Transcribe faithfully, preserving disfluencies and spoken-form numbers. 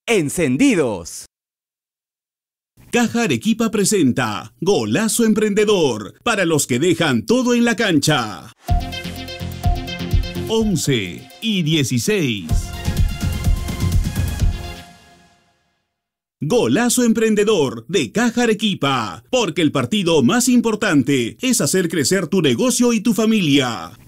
encendidos. Caja Arequipa presenta Golazo Emprendedor, para los que dejan todo en la cancha. once y dieciséis. Golazo Emprendedor de Caja Arequipa, porque el partido más importante es hacer crecer tu negocio y tu familia.